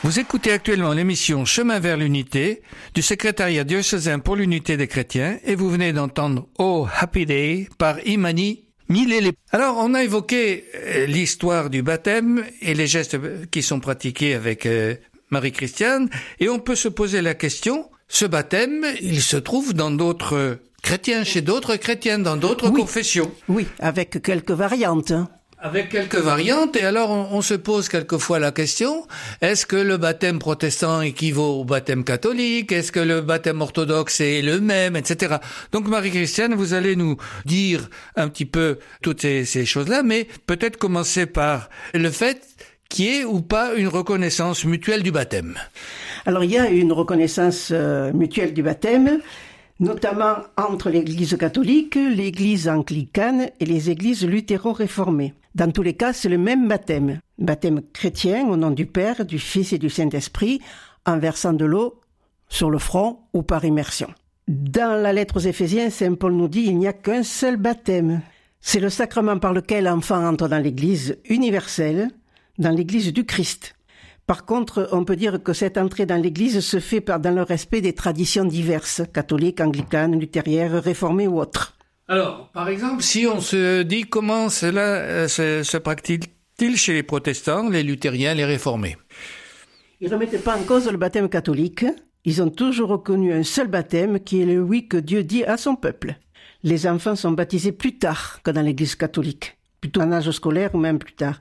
Vous écoutez actuellement l'émission Chemin vers l'unité du secrétariat diocésain pour l'unité des chrétiens et vous venez d'entendre Oh Happy Day par Imani Milele. Alors on a évoqué l'histoire du baptême et les gestes qui sont pratiqués avec Marie-Christiane et on peut se poser la question, ce baptême il se trouve dans d'autres chrétiens, chez d'autres chrétiens, dans d'autres confessions. Oui, avec quelques variantes. Avec quelques variantes, et alors on se pose quelquefois la question, est-ce que le baptême protestant équivaut au baptême catholique? Est-ce que le baptême orthodoxe est le même, etc. Donc Marie-Christiane, vous allez nous dire un petit peu toutes ces choses-là, mais peut-être commencer par le fait qu'il y ait ou pas une reconnaissance mutuelle du baptême. Alors il y a une reconnaissance mutuelle du baptême, notamment entre l'Église catholique, l'Église anglicane et les églises luthéro-réformées. Dans tous les cas, c'est le même baptême. Baptême chrétien au nom du Père, du Fils et du Saint-Esprit, en versant de l'eau sur le front ou par immersion. Dans la lettre aux Éphésiens, Saint Paul nous dit il n'y a qu'un seul baptême. C'est le sacrement par lequel l'enfant entre dans l'Église universelle, dans l'Église du Christ. Par contre, on peut dire que cette entrée dans l'Église se fait dans le respect des traditions diverses, catholiques, anglicanes, luthériennes, réformées ou autres. Alors, par exemple, si on se dit comment cela se pratique-t-il chez les protestants, les luthériens, les réformés? Ils ne remettaient pas en cause le baptême catholique. Ils ont toujours reconnu un seul baptême qui est le oui que Dieu dit à son peuple. Les enfants sont baptisés plus tard que dans l'Église catholique, plutôt en âge scolaire ou même plus tard.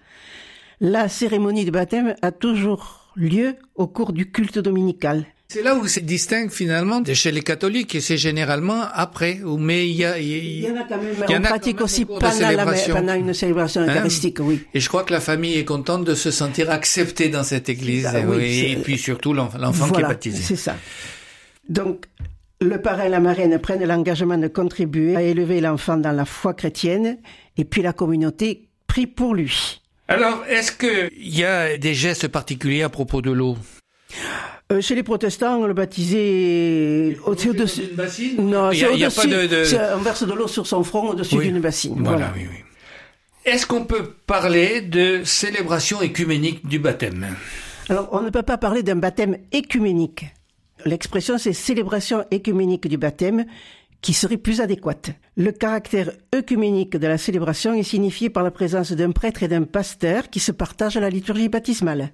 La cérémonie de baptême a toujours lieu au cours du culte dominical. C'est là où c'est distinct finalement de chez les catholiques et c'est généralement après. Mais il y en a quand même. On pratique aussi pendant une célébration eucharistique, oui. Et je crois que la famille est contente de se sentir acceptée dans cette église. Et puis surtout l'enfant qui est baptisé. C'est ça. Donc, le parrain et la marraine prennent l'engagement de contribuer à élever l'enfant dans la foi chrétienne et puis la communauté prie pour lui. Alors, est-ce qu'il y a des gestes particuliers à propos de l'eau? Chez les protestants, on le baptisait au-dessus d'une bassine. Non, il y a pas on verse de l'eau sur son front au-dessus d'une bassine. Voilà. Oui. Est-ce qu'on peut parler de célébration écuménique du baptême? Alors, on ne peut pas parler d'un baptême écuménique. L'expression, c'est célébration écuménique du baptême, qui serait plus adéquate. Le caractère œcuménique de la célébration est signifié par la présence d'un prêtre et d'un pasteur qui se partagent la liturgie baptismale.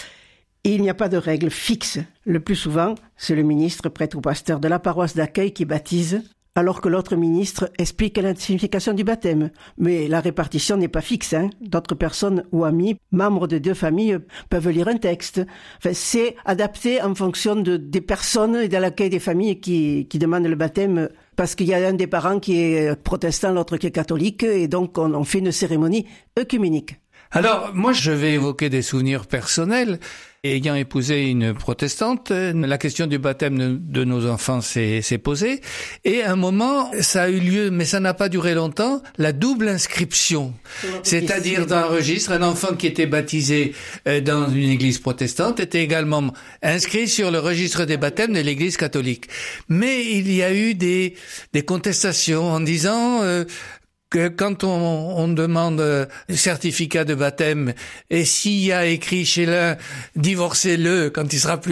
Et il n'y a pas de règle fixe. Le plus souvent, c'est le ministre, prêtre ou pasteur de la paroisse d'accueil qui baptise, alors que l'autre ministre explique la signification du baptême. Mais la répartition n'est pas fixe. D'autres personnes ou amis, membres de deux familles, peuvent lire un texte. Enfin, c'est adapté en fonction des personnes et de l'accueil des familles qui demandent le baptême, parce qu'il y a un des parents qui est protestant, l'autre qui est catholique, et donc on fait une cérémonie œcuménique. Alors, moi, je vais évoquer des souvenirs personnels. Ayant épousé une protestante, la question du baptême de nos enfants s'est posée. Et à un moment, ça a eu lieu, mais ça n'a pas duré longtemps, la double inscription. C'est-à-dire dans un registre, un enfant qui était baptisé dans une église protestante était également inscrit sur le registre des baptêmes de l'église catholique. Mais il y a eu des contestations en disant... que quand on demande un certificat de baptême, et s'il y a écrit chez l'un, divorcez-le quand il sera plus